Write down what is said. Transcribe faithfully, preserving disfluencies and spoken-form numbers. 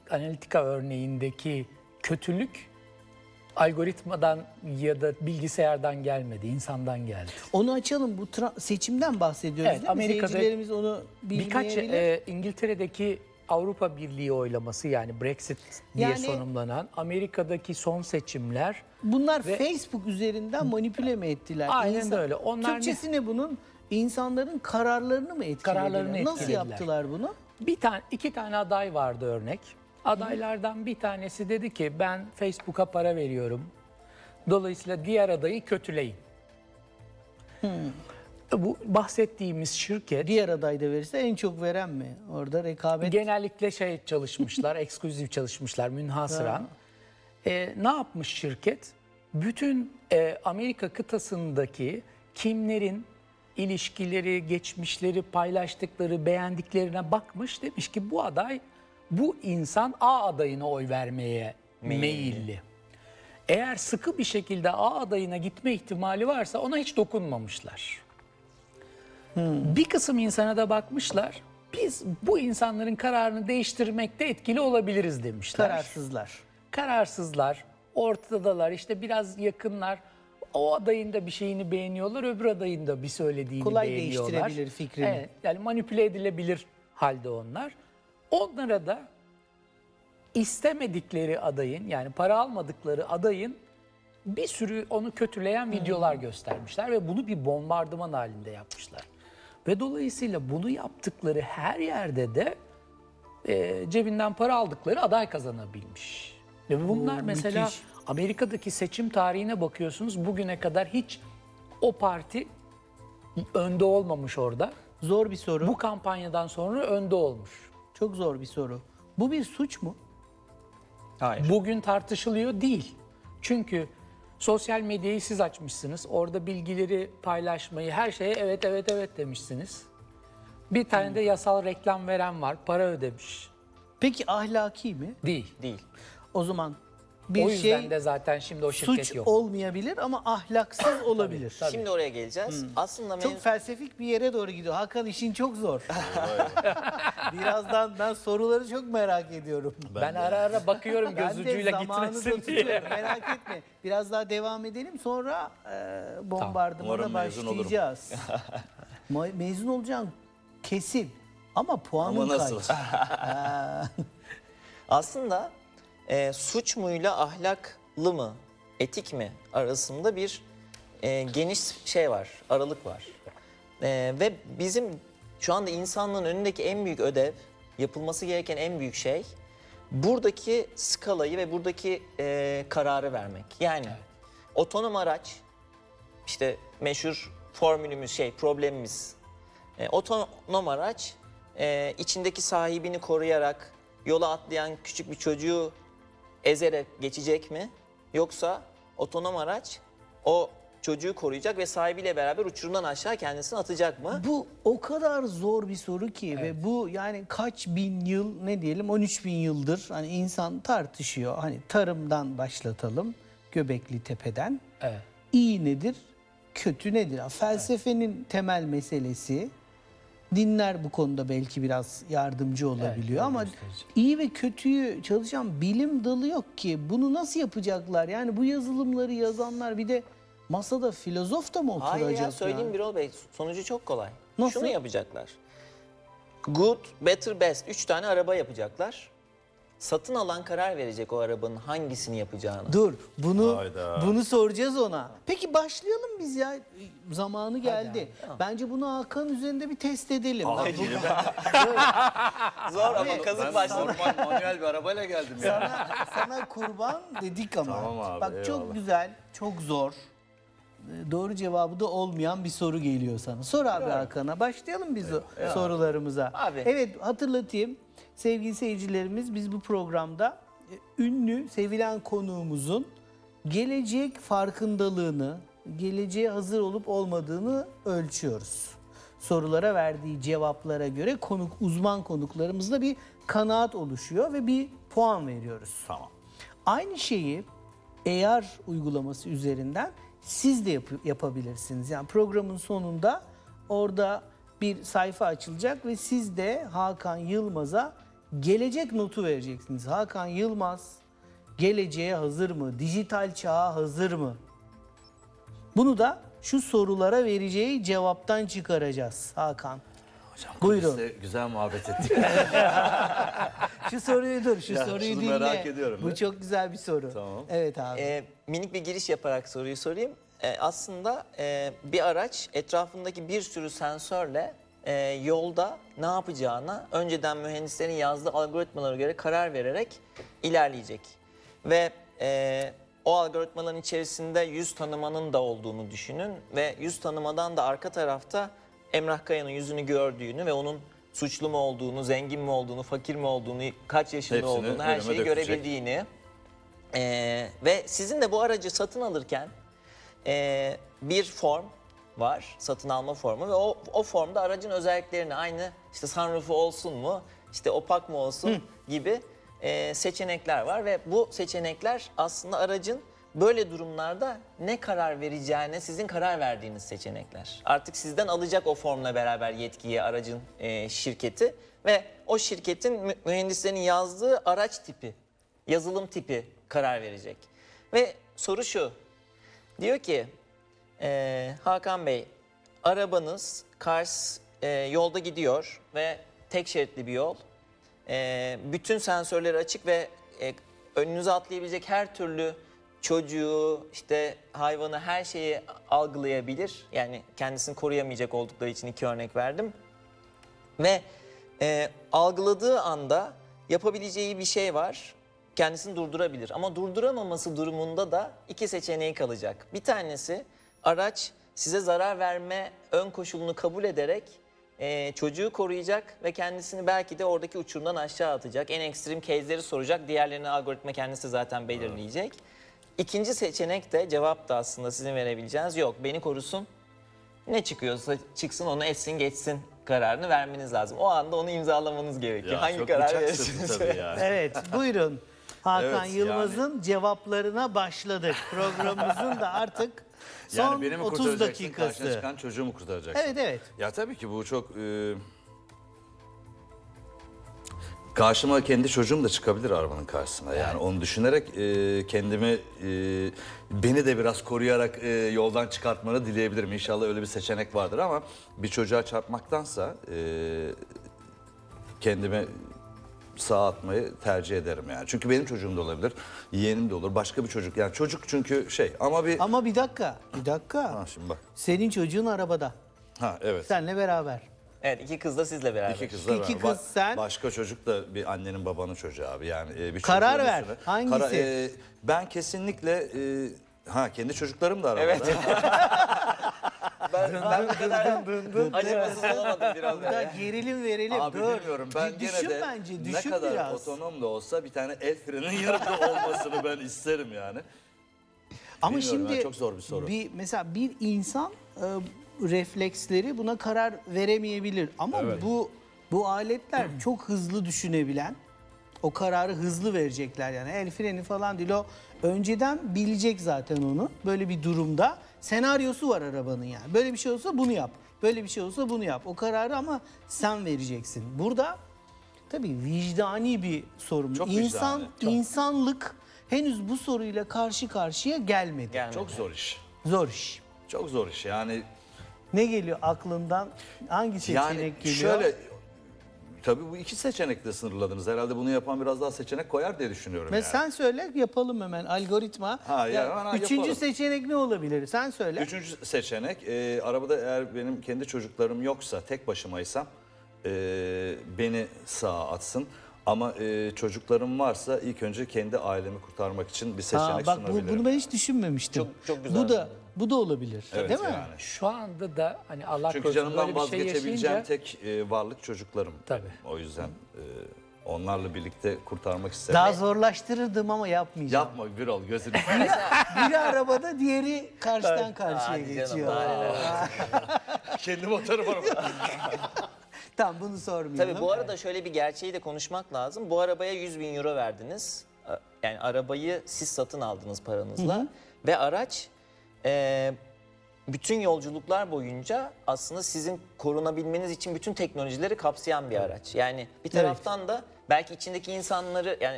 Analytica örneğindeki kötülük algoritmadan ya da bilgisayardan gelmedi, insandan geldi. Onu açalım. Bu seçimden bahsediyoruz Evet, değil mi? Amerika'da Seyircilerimiz onu birkaç bilmeyebilir. e, İngiltere'deki Avrupa Birliği oylaması, yani Brexit diye Yani- sonumlanan Amerika'daki son seçimler. Bunlar ve- Facebook üzerinden manipüle mi ettiler? Aynen öyle. Onlar Türkçesi ne bunun? İnsanların kararlarını mı etkilediler? Kararlarını Nasıl etkilediler. yaptılar bunu? Bir tane, iki tane aday vardı örnek. Adaylardan bir tanesi dedi ki ben Facebook'a para veriyorum. Dolayısıyla diğer adayı kötüleyin. Bu bahsettiğimiz şirket Diğer aday da verirse en çok veren mi? Orada rekabet. genellikle şey çalışmışlar, ekskluzif çalışmışlar, münhasıran. Ee, ne yapmış şirket? Bütün e, Amerika kıtasındaki kimlerin ilişkileri, geçmişleri, paylaştıkları, beğendiklerine bakmış. Demiş ki bu aday, bu insan A adayına oy vermeye meyilli. Eğer sıkı bir şekilde A adayına gitme ihtimali varsa ona hiç dokunmamışlar. Bir kısım insana da bakmışlar. Biz bu insanların kararını değiştirmekte etkili olabiliriz demişler. Kararsızlar. Kararsızlar, ortadalar, işte biraz yakınlar. O adayın da bir şeyini beğeniyorlar, öbür adayın da bir söylediğini Kolay beğeniyorlar. değiştirebilir fikrini. Evet, yani manipüle edilebilir halde onlar. Onlara da istemedikleri adayın, yani para almadıkları adayın bir sürü onu kötüleyen videolar göstermişler ve bunu bir bombardıman halinde yapmışlar. Ve dolayısıyla bunu yaptıkları her yerde de e, cebinden para aldıkları aday kazanabilmiş. Ve bunlar Oo, mesela müthiş. Amerika'daki seçim tarihine bakıyorsunuz, bugüne kadar hiç o parti önde olmamış orada. Zor bir soru. Bu kampanyadan sonra önde olmuş. Çok zor bir soru. Bu bir suç mu? Hayır. Bugün tartışılıyor değil. Çünkü sosyal medyayı siz açmışsınız. Orada bilgileri paylaşmayı, her şeye evet evet evet demişsiniz. Bir tane de yasal reklam veren var. Para ödemiş. Peki ahlaki mi? Değil. Değil. O zaman bir O yüzden şey de zaten şimdi o şirket suç yok. olmayabilir ama ahlaksız olabilir. tabii. Şimdi oraya geleceğiz. Aslında Çok mevzu- felsefik bir yere doğru gidiyor. Hakan işin çok zor. Birazdan ben soruları çok merak ediyorum. Ben ara ara bakıyorum Ben göz de ucuyla zamanı da gitmesin tutuyorum, diye. merak etme. Biraz daha devam edelim, sonra e, bombardımana Umarım mezun olurum. başlayacağız. Ma- mezun olacaksın kesin. Ama puanın Ama nasıl? kaç? aslında e, suç muyla ahlaklı mı, etik mi arasında bir e, geniş şey var, aralık var. E, ve bizim şu anda insanlığın önündeki en büyük ödev, yapılması gereken en büyük şey buradaki skalayı ve buradaki e, kararı vermek. Yani otonom araç, işte meşhur formülümüz şey, problemimiz. E, otonom araç e, içindeki sahibini koruyarak yola atlayan küçük bir çocuğu ezerek geçecek mi? Yoksa otonom araç o çocuğu koruyacak ve sahibiyle beraber uçurumdan aşağı kendisini atacak mı? Bu o kadar zor bir soru ki ve bu yani kaç bin yıl, ne diyelim on üç bin yıldır hani insan tartışıyor. Hani tarımdan başlatalım, Göbekli Tepe'den. Evet. İyi nedir, kötü nedir? Felsefenin temel meselesi. Dinler bu konuda belki biraz yardımcı olabiliyor yol ama gösterici. iyi ve kötüyü çalışan bilim dalı yok ki. Bunu nasıl yapacaklar? Yani bu yazılımları yazanlar bir de masada filozof da mı oturacak? Hayır ya, söyleyeyim ya? Birol Bey, sonucu çok kolay. Nasıl? Şunu yapacaklar. Good, better, best. Üç tane araba yapacaklar. Satın alan karar verecek o arabanın hangisini yapacağını. Dur, bunu Hayda. bunu soracağız ona. Peki başlayalım biz ya. Zamanı geldi. tamam. Bence bunu Hakan üzerinde bir test edelim. Bak, bu- Zor ama Ben kazık başladı. normal manuel bir arabayla geldim ya. sana, sana kurban dedik ama. Tamam abi, Bak çok eyvallah. güzel, çok zor. Ee, Doğru cevabı da olmayan bir soru geliyor sana. Sor abi Hakan'a. Başlayalım biz o sorularımıza. Abi. Evet, hatırlatayım. Sevgili seyircilerimiz, biz bu programda e, ünlü, sevilen konuğumuzun gelecek farkındalığını, geleceğe hazır olup olmadığını ölçüyoruz. Sorulara verdiği cevaplara göre konuk, uzman konuklarımızla bir kanaat oluşuyor ve bir puan veriyoruz. Tamam. Aynı şeyi A R uygulaması üzerinden siz de yap- yapabilirsiniz. Yani programın sonunda orada bir sayfa açılacak ve siz de Hakan Yılmaz'a gelecek notu vereceksiniz. Hakan Yılmaz geleceğe hazır mı? Dijital çağa hazır mı? Bunu da şu sorulara vereceği cevaptan çıkaracağız Hakan. Hocam, Buyurun. kuliste güzel muhabbet ettik. Şu soruyu dur, şu Ya, soruyu şunu dinle. merak ediyorum Bu ben. çok güzel bir soru. Tamam. Evet abi. Ee, minik bir giriş yaparak soruyu sorayım. Ee, aslında e, bir araç etrafındaki bir sürü sensörle e, yolda ne yapacağına önceden mühendislerin yazdığı algoritmalara göre karar vererek ilerleyecek. Ve e, o algoritmaların içerisinde yüz tanımanın da olduğunu düşünün ve yüz tanımadan da arka tarafta Emrah Kaya'nın yüzünü gördüğünü ve onun suçlu mu olduğunu, zengin mi olduğunu, fakir mi olduğunu, kaç yaşında Hepsini olduğunu, her önüme şeyi dökecek. görebildiğini ee, ve sizin de bu aracı satın alırken e, bir form var, satın alma formu ve o, o formda aracın özelliklerini aynı işte sunroofu olsun mu, işte opak mı olsun gibi e, seçenekler var ve bu seçenekler aslında aracın böyle durumlarda ne karar vereceğine sizin karar verdiğiniz seçenekler. Artık sizden alacak o formla beraber yetkiyi aracın e, şirketi ve o şirketin mü- mühendislerin yazdığı araç tipi, yazılım tipi karar verecek. Ve soru şu, diyor ki e, Hakan Bey, arabanız Kars e, yolda gidiyor ve tek şeritli bir yol. E, bütün sensörleri açık ve e, önünüze atlayabilecek her türlü çocuğu, işte hayvanı, her şeyi algılayabilir. Yani kendisini koruyamayacak oldukları için iki örnek verdim. Ve e, algıladığı anda yapabileceği bir şey var. Kendisini durdurabilir. Ama durduramaması durumunda da iki seçeneği kalacak. Bir tanesi araç size zarar verme ön koşulunu kabul ederek e, çocuğu koruyacak ve kendisini belki de oradaki uçurumdan aşağı atacak. En ekstrem case'leri soracak. Diğerlerini algoritma kendisi zaten belirleyecek. İkinci seçenek de, cevap da aslında sizin verebileceğiniz, yok beni korusun. Ne çıkıyorsa çıksın, onu etsin geçsin kararını vermeniz lazım. O anda onu imzalamanız gerekiyor. Ya, Hangi çok karar bıçak verirsiniz? sırtı tabii ya. Evet, buyurun. Hakan Evet, Yılmaz'ın cevaplarına başladık. Programımızın da artık son Yani beni mi otuz kurtaracaksın, karşına dakikası. çıkan çocuğu mu kurtaracaksın? Evet, evet. Ya tabii ki bu çok... E, karşıma kendi çocuğum da çıkabilir arabanın karşısına. Yani onu düşünerek e, kendimi, e, beni de biraz koruyarak e, yoldan çıkartmanı dileyebilirim. İnşallah öyle bir seçenek vardır ama bir çocuğa çarpmaktansa e, kendimi sağa atmayı tercih ederim yani. Çünkü benim çocuğum da olabilir, yeğenim de olur, başka bir çocuk. Yani çocuk çünkü şey ama bir... Ama bir dakika, bir dakika. Ha, şimdi bak. Senin çocuğun arabada. Ha evet. Seninle beraber. Evet, iki kız da sizle beraber. İki kız da İki var. kız Ba- sen. Başka çocuk da bir annenin babanın çocuğu abi. Yani e, bir Karar çocuğun ver. üstüne- Hangisi? e, ben kesinlikle e, ha kendi çocuklarım da arabada. Evet. ben, ben bu kadar acımasız olamadım biraz Burada böyle. gerilim verelim. Abi Dur. bilmiyorum ben Bir gene düşün de bence, ne düşün kadar biraz. otonom da olsa bir tane el frenin yanında olmasını ben isterim yani. Ama Bilmiyorum, şimdi yani çok zor bir soru. Bir, mesela bir insan e, refleksleri buna karar veremeyebilir. Ama Evet. bu bu aletler çok hızlı düşünebilen, o kararı hızlı verecekler yani. El freni falan değil, o önceden bilecek zaten onu. Böyle bir durumda senaryosu var arabanın yani. Böyle bir şey olsa bunu yap. Böyle bir şey olsa bunu yap. O kararı ama sen vereceksin. Burada tabii vicdani bir sorun. Çok İnsan vicdani, çok. insanlık henüz bu soruyla karşı karşıya gelmedi. Gelmedi. Çok zor iş. Zor iş. Çok zor iş yani. Ne geliyor aklından? Hangi seçenek Yani geliyor? şöyle tabii bu iki seçenekle sınırladınız. Herhalde bunu yapan biraz daha seçenek koyar diye düşünüyorum Ve yani. sen söyle, yapalım hemen algoritma. Ha, ya, hemen üçüncü yapalım. seçenek ne olabilir? Sen söyle. Üçüncü seçenek, e, arabada eğer benim kendi çocuklarım yoksa, tek başımaysam e, beni sağa atsın. Ama e, çocuklarım varsa ilk önce kendi ailemi kurtarmak için bir seçenek Ha, bak bu, sunabilirim. bunu ben hiç düşünmemiştim. Çok- çok güzel. Bu da bu da olabilir. Evet, değil mi? yani. Şu anda da hani Allah Çünkü korusun canımdan böyle bir şey vazgeçebileceğim yaşayınca tek e, varlık çocuklarım. Tabii. O yüzden e, onlarla birlikte kurtarmak isterim. Daha zorlaştırırdım ama yapmayacağım. Yapma bir ol gözünü. Biri arabada, diğeri karşıdan karşıya Hadi canım, geçiyor. daha neler. Kendi motorum var. Tamam, bunu sormayalım. Tabii bu arada şöyle bir gerçeği de konuşmak lazım. Bu arabaya yüz bin euro verdiniz. Yani arabayı siz satın aldınız paranızla. Ve araç e, bütün yolculuklar boyunca aslında sizin korunabilmeniz için bütün teknolojileri kapsayan bir araç. Yani bir taraftan da belki içindeki insanları yani